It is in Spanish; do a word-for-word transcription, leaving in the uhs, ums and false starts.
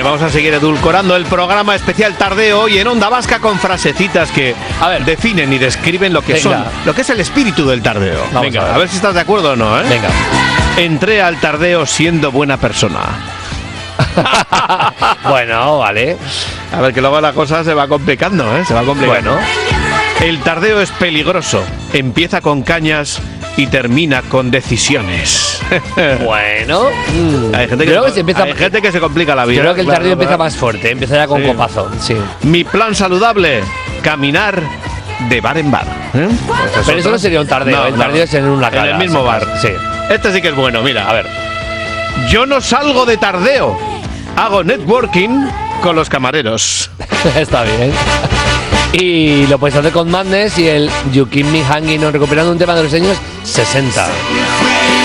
vamos a seguir edulcorando el programa especial Tardeo hoy en Onda Vasca con frasecitas que a ver, definen y describen lo que Venga. son, lo que es el espíritu del tardeo. Vamos Venga, a ver. a ver si estás de acuerdo o no, ¿eh? Venga. Entré al tardeo siendo buena persona. Bueno, vale. A ver, que luego la cosa se va complicando, ¿eh? Se va complicando. Bueno. El tardeo es peligroso. Empieza con cañas y termina con decisiones. Bueno. Hay gente que, creo se, que se empieza, hay gente que se complica la vida. Creo que el claro, tardeo claro. empieza más fuerte. Empieza ya con sí. copazo. Sí. Mi plan saludable, caminar de bar en bar. ¿Eh? Pues Pero eso no sería un tardeo. No, el tardeo no. es en una cara. En el mismo bar. Sí. Este sí que es bueno, mira, a ver. Yo no salgo de tardeo. Hago networking con los camareros. Está bien. Y lo puedes hacer con Madness y el You Keep Me Hanging, recuperando un tema de los años sesenta.